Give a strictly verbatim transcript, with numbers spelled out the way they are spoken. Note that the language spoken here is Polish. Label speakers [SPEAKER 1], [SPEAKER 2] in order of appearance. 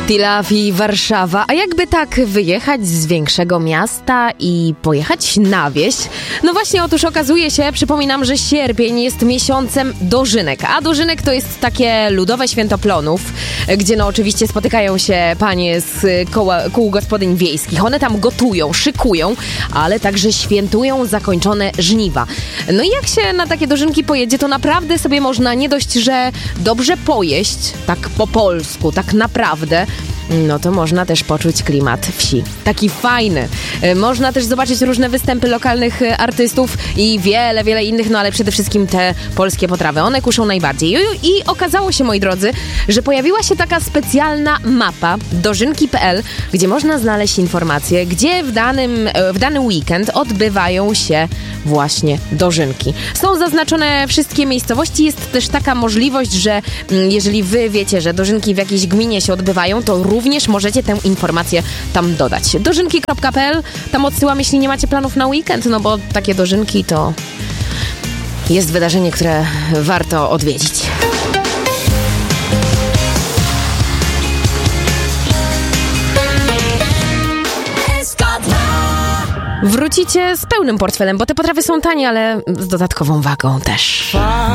[SPEAKER 1] Tilaw i Warszawa. A jakby tak wyjechać z większego miasta i pojechać na wieś? No właśnie, otóż okazuje się, przypominam, że sierpień jest miesiącem dożynek. A dożynek to jest takie ludowe święto plonów, gdzie no oczywiście spotykają się panie z koła, kół gospodyń wiejskich. One tam gotują, szykują, ale także świętują zakończone żniwa. No i jak się na takie dożynki pojedzie, to naprawdę sobie można nie dość, że dobrze pojeść, tak po polsku, tak naprawdę, no to można też poczuć klimat wsi. Taki fajny. Można też zobaczyć różne występy lokalnych artystów i wiele, wiele innych, no ale przede wszystkim te polskie potrawy. One kuszą najbardziej. I, i okazało się, moi drodzy, że pojawiła się taka specjalna mapa dożynki kropka p l, gdzie można znaleźć informacje, gdzie w danym, w dany weekend odbywają się właśnie dożynki. Są zaznaczone wszystkie miejscowości. Jest też taka możliwość, że jeżeli wy wiecie, że dożynki w jakiejś gminie się odbywają, to również możecie tę informację tam dodać. dożynki kropka p l, tam odsyłam, jeśli nie macie planów na weekend, no bo takie dożynki to jest wydarzenie, które warto odwiedzić. Wrócicie z pełnym portfelem, bo te potrawy są tanie, ale z dodatkową wagą też.